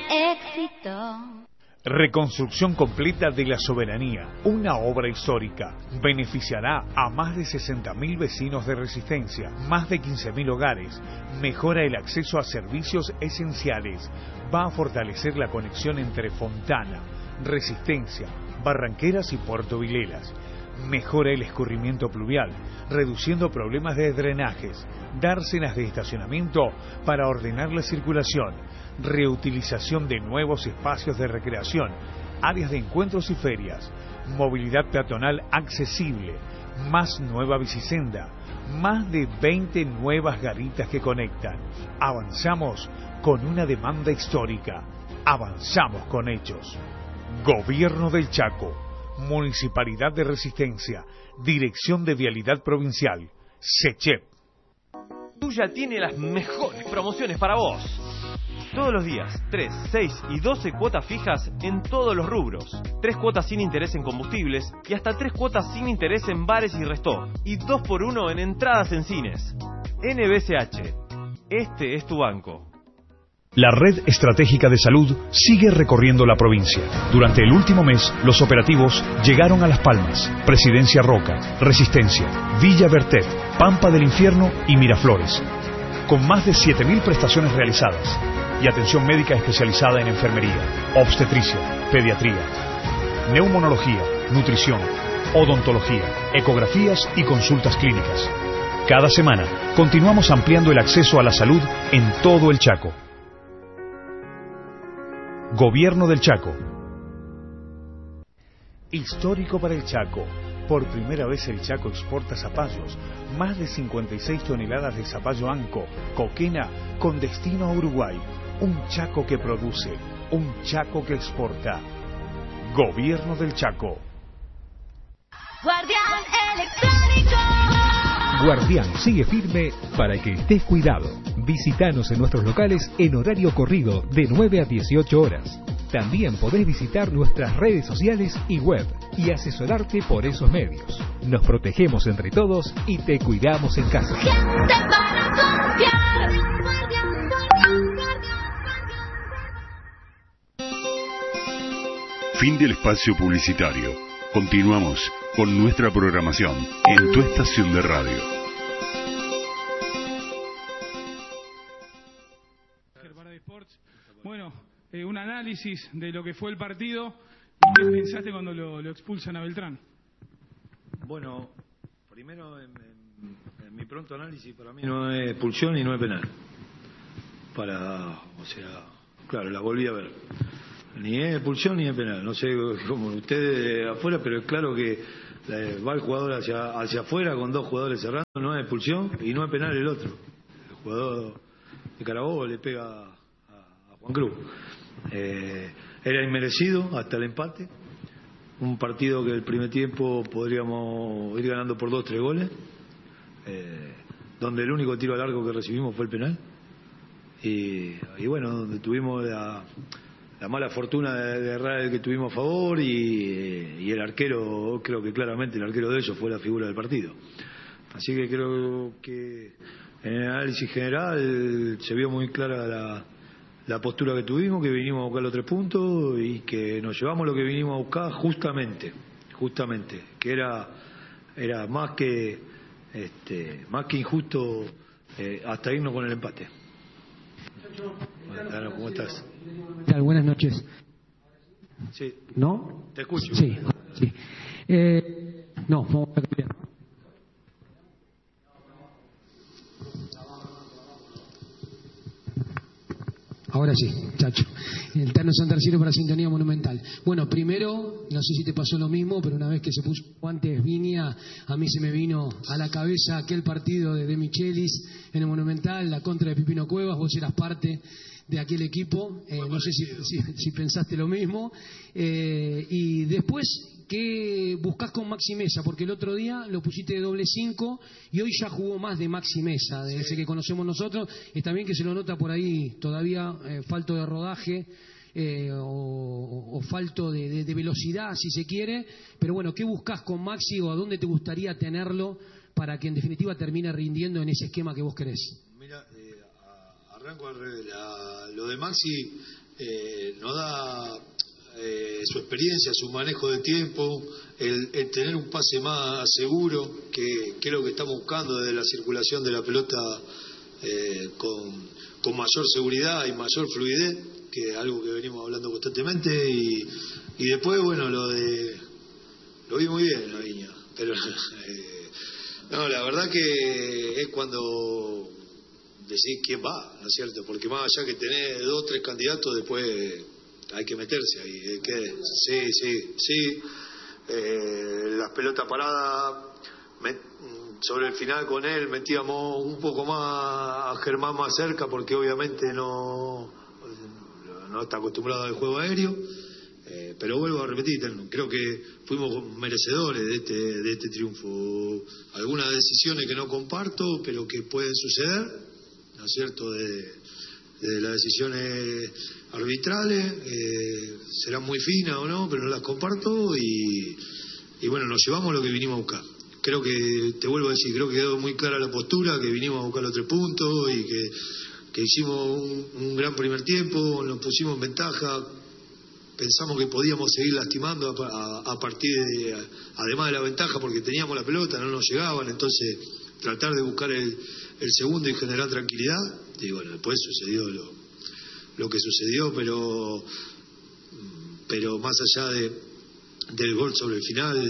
éxito. Reconstrucción completa de la Soberanía, una obra histórica. Beneficiará a más de 60.000 vecinos de Resistencia, más de 15.000 hogares. Mejora el acceso a servicios esenciales. Va a fortalecer la conexión entre Fontana, Resistencia, Barranqueras y Puerto Vilelas. Mejora el escurrimiento pluvial, reduciendo problemas de drenajes. Dársenas de estacionamiento para ordenar la circulación. Reutilización de nuevos espacios de recreación, áreas de encuentros y ferias, movilidad peatonal accesible, más nueva bicisenda, más de 20 nuevas garitas que conectan. Avanzamos con una demanda histórica, avanzamos con hechos. Gobierno del Chaco, Municipalidad de Resistencia, Dirección de Vialidad Provincial, SECHEP. Tuya tiene las mejores promociones para vos. Todos los días, 3, 6 y 12 cuotas fijas en todos los rubros. 3 cuotas sin interés en combustibles y hasta 3 cuotas sin interés en bares y resto. Y 2x1 en entradas en cines. NBCH. Este es tu banco. La Red Estratégica de Salud sigue recorriendo la provincia. Durante el último mes, los operativos llegaron a Las Palmas, Presidencia Roca, Resistencia, Villa Bertet, Pampa del Infierno y Miraflores. Con más de 7.000 prestaciones realizadas y atención médica especializada en enfermería, obstetricia, pediatría, neumonología, nutrición, odontología, ecografías y consultas clínicas. Cada semana continuamos ampliando el acceso a la salud en todo el Chaco. Gobierno del Chaco. Histórico para el Chaco. Por primera vez el Chaco exporta zapallos. Más de 56 toneladas de zapallo anco, coquena, con destino a Uruguay. Un Chaco que produce, un Chaco que exporta. Gobierno del Chaco. Guardián Electrónico. Guardián sigue firme para que estés cuidado. Visítanos en nuestros locales en horario corrido de 9 a 18 horas. También podés visitar nuestras redes sociales y web y asesorarte por esos medios. Nos protegemos entre todos y te cuidamos en casa. Gente para confiar. Fin del espacio publicitario. Continuamos con nuestra programación en tu estación de radio. Bueno, un análisis de lo que fue el partido. ¿Qué pensaste cuando lo expulsan a Beltrán? Bueno, primero en mi pronto análisis, para mí no es expulsión y no es penal. Claro, la volví a ver. Ni es expulsión ni es penal. No sé como ustedes afuera, pero es claro que va el jugador hacia afuera con 2 jugadores cerrando. No es expulsión y no es penal el otro. El jugador de Carabobo le pega a Juan Cruz. Era inmerecido hasta el empate. Un partido que el primer tiempo podríamos ir ganando por 2-3 goles. Donde el único tiro al arco que recibimos fue el penal. Y bueno, donde tuvimos la mala fortuna de errar el que tuvimos a favor y el arquero, creo que claramente el arquero de ellos fue la figura del partido. Así que creo que en el análisis general se vio muy clara la postura que tuvimos, que vinimos a buscar los 3 puntos y que nos llevamos lo que vinimos a buscar justamente, que era más que injusto hasta irnos con el empate. Bueno, ¿cómo estás? Buenas noches. Sí. ¿No? Te escucho. Sí. No, vamos a cambiar. Ahora sí, Chacho. El Tano Santarciero para Sintonía Monumental. Bueno, primero, no sé si te pasó lo mismo, pero una vez que se puso guantes Viña, a mí se me vino a la cabeza aquel partido de Michelis en el Monumental, la contra de Pipino Cuevas. Vos eras parte de aquel equipo. No sé si pensaste lo mismo. Y después, ¿qué buscás con Maxi Mesa? Porque el otro día lo pusiste de doble 5 y hoy ya jugó más de Maxi Mesa, de ese que conocemos nosotros. Está bien que se lo nota por ahí todavía falto de rodaje o falto de velocidad, si se quiere. Pero bueno, ¿qué buscás con Maxi o a dónde te gustaría tenerlo para que en definitiva termine rindiendo en ese esquema que vos querés? Mira, arranco al revés. Lo de Maxi su experiencia, su manejo de tiempo, el tener un pase más seguro, que es lo que estamos buscando desde la circulación de la pelota con mayor seguridad y mayor fluidez, que es algo que venimos hablando constantemente. Y después, bueno, lo vi muy bien la Viña, pero no, la verdad que es cuando decís quién va, ¿no es cierto? Porque más allá que tenés 2 o 3 candidatos, después hay que meterse ahí. Sí. Las pelotas paradas, sobre el final con él metíamos un poco más a Germán más cerca, porque obviamente no está acostumbrado al juego aéreo. Pero vuelvo a repetir, creo que fuimos merecedores de este triunfo. Algunas decisiones que no comparto, pero que pueden suceder, ¿no es cierto?, de las decisiones arbitrales, serán muy finas o no, pero no las comparto. Y bueno, nos llevamos lo que vinimos a buscar. Creo que, te vuelvo a decir, creo que quedó muy clara la postura, que vinimos a buscar los 3 puntos y que hicimos un gran primer tiempo, nos pusimos en ventaja. Pensamos que podíamos seguir lastimando a partir de, además de la ventaja, porque teníamos la pelota, no nos llegaban. Entonces tratar de buscar el segundo y generar tranquilidad. Y bueno, después sucedió lo que sucedió, pero más allá del gol sobre el final,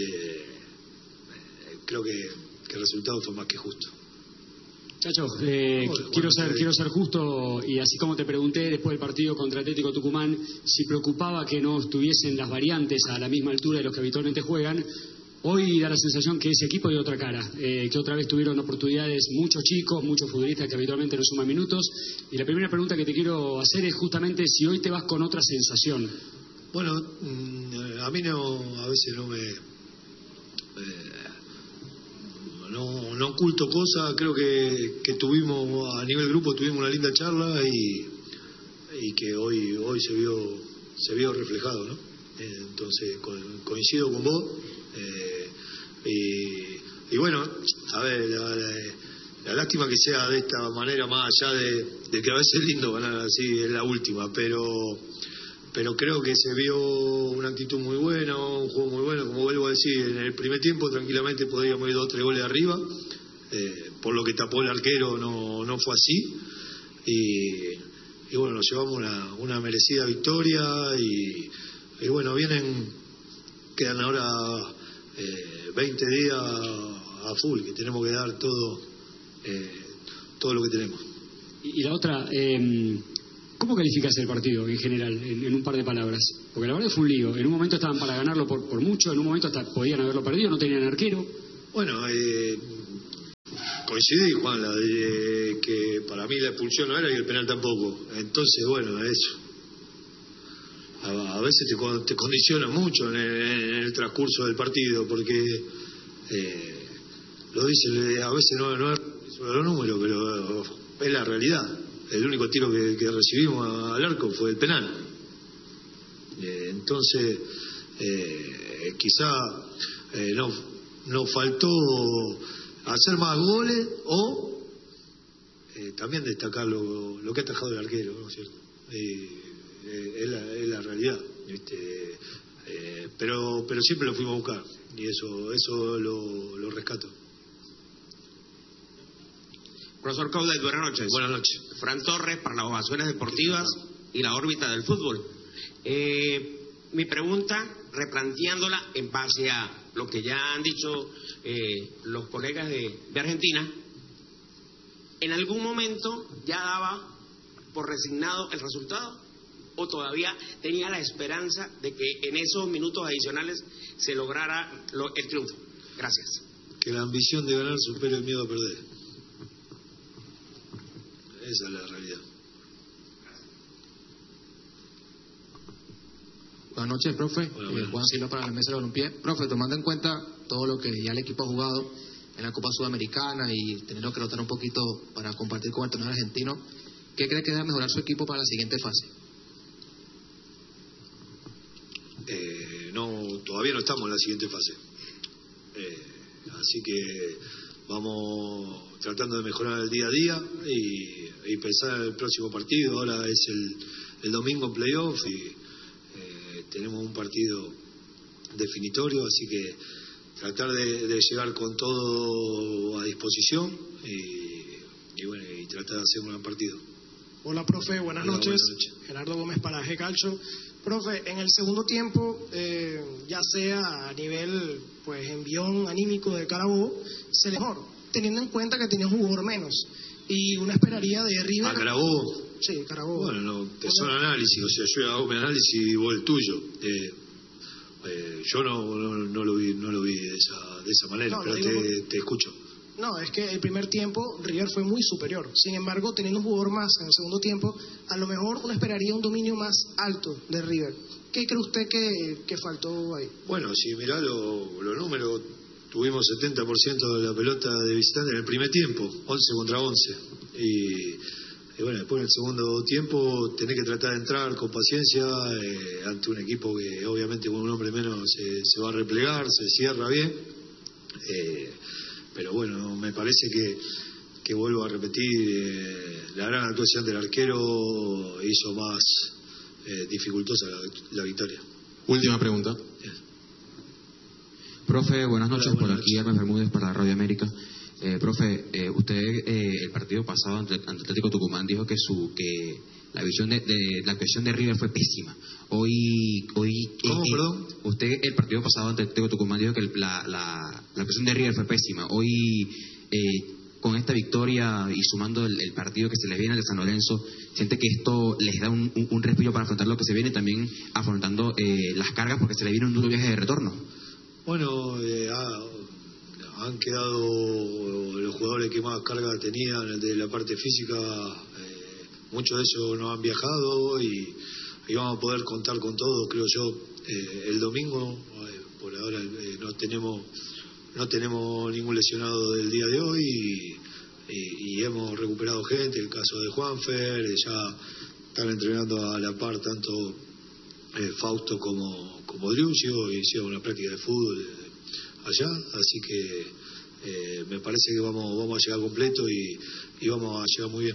creo que el resultado fue más que justo. Chacho, quiero ser justo, y así como te pregunté después del partido contra Atlético Tucumán si preocupaba que no estuviesen las variantes a la misma altura de los que habitualmente juegan, hoy da la sensación que ese equipo dio otra cara, que otra vez tuvieron oportunidades muchos chicos, muchos futbolistas que habitualmente no suman minutos, y la primera pregunta que te quiero hacer es justamente si hoy te vas con otra sensación. Bueno, a mí a veces no me... No oculto cosas. Creo que tuvimos, a nivel grupo, tuvimos una linda charla y que hoy se vio reflejado, ¿no? Entonces coincido con vos, y bueno, a ver, la lástima que sea de esta manera, más allá de que a veces es lindo ganar así, es la última, pero creo que se vio una actitud muy buena, un juego muy bueno. Como vuelvo a decir, en el primer tiempo tranquilamente podríamos ir 2 o 3 goles arriba, por lo que tapó el arquero no fue así, y bueno, nos llevamos una merecida victoria, y bueno, quedan ahora 20 días a full, que tenemos que dar todo lo que tenemos. Y la otra, ¿cómo calificas el partido en general, en un par de palabras? Porque la verdad fue un lío. En un momento estaban para ganarlo por mucho, en un momento hasta podían haberlo perdido, no tenían arquero. Bueno, coincidí, Juan, que para mí la expulsión no era y el penal tampoco. Entonces, bueno, eso. A veces te condiciona mucho en el transcurso del partido, porque lo dice, a veces no es sobre los números, pero es la realidad. El único tiro que recibimos al arco fue el penal. Entonces, quizá nos faltó hacer más goles o también destacar lo que ha atajado el arquero, ¿no es cierto? Es la realidad, ¿viste? Pero siempre lo fuimos a buscar, y eso lo rescato. Profesor Coudet, buenas noches. Buenas noches. Fran Torres, para las ovaciones deportivas y la órbita del fútbol. Mi pregunta, replanteándola en base a lo que ya han dicho los colegas de Argentina, ¿en algún momento ya daba por resignado el resultado? ¿O todavía tenía la esperanza de que en esos minutos adicionales se lograra el triunfo? Gracias. Que la ambición de ganar supere el miedo a perder. Esa es la realidad. Buenas noches, profe. Juan Silva para la mesa de Balompié. Profe, tomando en cuenta todo lo que ya el equipo ha jugado en la Copa Sudamericana y teniendo que rotar un poquito para compartir con el torneo argentino, ¿qué cree que debe mejorar su equipo para la siguiente fase? Todavía no estamos en la siguiente fase. Así que vamos tratando de mejorar el día a día y pensar en el próximo partido. Ahora es el domingo en playoff y tenemos un partido definitorio, así que tratar de llegar con todo a disposición y bueno, y tratar de hacer un gran partido. Hola, profe, buenas noches. Buenas noches. Gerardo Gómez para G Calcio. Profe, en el segundo tiempo, ya sea a nivel pues envión anímico de Carabobo, se le mejor, teniendo en cuenta que tenía un jugador menos. Y uno esperaría de River. ¿A Carabobo? Sí, Carabobo. Bueno, no, son análisis, o sea, yo hago mi análisis y vos el tuyo. Yo no lo vi de esa manera, No, pero te escucho. No, es que el primer tiempo River fue muy superior. Sin embargo, teniendo un jugador más en el segundo tiempo, a lo mejor uno esperaría un dominio más alto de River. ¿Qué cree usted que faltó ahí? Bueno, si mirá los números, tuvimos 70% de la pelota de visitante en el primer tiempo, 11 contra 11. Y bueno, después en el segundo tiempo tenés que tratar de entrar con paciencia ante un equipo que obviamente con un hombre menos se va a replegar, se cierra bien. Pero bueno, me parece que vuelvo a repetir, la gran actuación del arquero hizo más dificultosa la victoria. Última pregunta. Profe, buenas noches. Por aquí Hermes Bermúdez para Radio América. Profe, usted el partido pasado ante Atlético Tucumán dijo que la visión de la actuación de River fue pésima. Hoy ¿Cómo, perdón? Usted el partido pasado ante Atlético Tucumán dijo que la actuación de River fue pésima. Hoy con esta victoria y sumando el partido que se les viene al de San Lorenzo, ¿siente que esto les da un respiro para afrontar lo que se viene, también afrontando las cargas porque se les viene un duro viaje de retorno? Bueno, han quedado los jugadores que más carga tenían de la parte física, muchos de ellos no han viajado y vamos a poder contar con todo, creo yo. El domingo, por ahora no tenemos ningún lesionado del día de hoy y hemos recuperado gente, el caso de Juanfer, ya están entrenando a la par tanto Fausto como Driusio, hicieron una práctica de fútbol allá, así que me parece que vamos a llegar completo y vamos a llegar muy bien.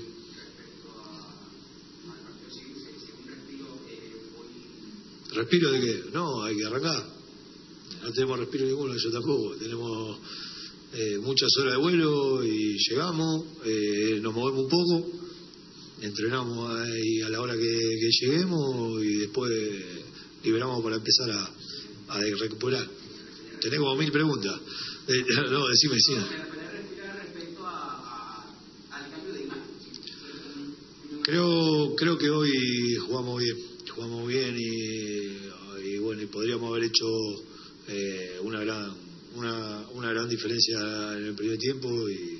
¿Respiro de qué? No, hay que arrancar. No tenemos respiro ninguno, yo tampoco. Tenemos muchas horas de vuelo y llegamos, nos movemos un poco, entrenamos ahí a la hora que lleguemos y después liberamos para empezar a recuperar. Tenés como 1000 preguntas. No, decime. Creo que hoy jugamos bien y bueno, y podríamos haber hecho una gran diferencia en el primer tiempo y